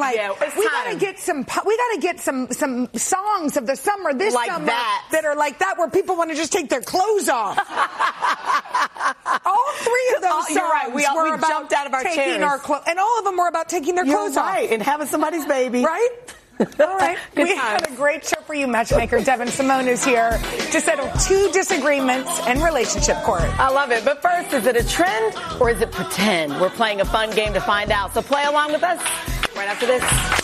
like, yeah, we gotta get some songs of the summer this like summer that are like that, where people want to just take their clothes off. All three of those songs you're right. We about jumped out of our taking chairs. our clothes, and all of them were about taking their clothes off. Right, and having somebody's baby. Right? All right. Good We times. had a great show for you, matchmaker Devin Simone is here to settle 2 disagreements in relationship court. I love it. But first, is it a trend or is it pretend? We're playing a fun game to find out. So play along with us right after this.